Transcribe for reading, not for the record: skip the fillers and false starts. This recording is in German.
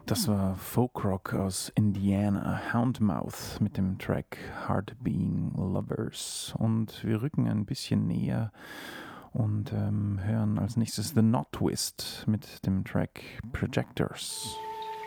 Das war Folkrock aus Indiana, Houndmouth mit dem Track Hard Being Lovers. Und wir rücken ein bisschen näher und hören als nächstes The Knot Twist mit dem Track Projectors.